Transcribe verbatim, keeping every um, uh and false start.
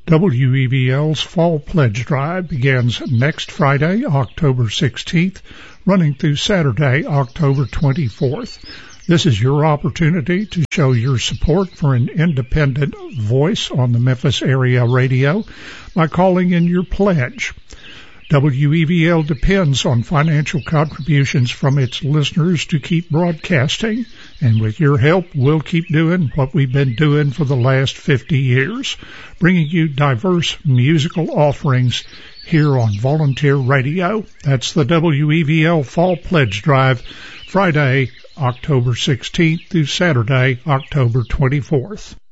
W E V L's Fall Pledge Drive begins next Friday, October sixteenth, running through Saturday, October twenty-fourth. This is your opportunity to show your support for an independent voice on the Memphis area radio by calling in your pledge. W E V L depends on financial contributions from its listeners to keep broadcasting, and with your help, we'll keep doing what we've been doing for the last fifty years, bringing you diverse musical offerings here on Volunteer Radio. That's the W E V L Fall Pledge Drive, Friday, October sixteenth through Saturday, October twenty-fourth.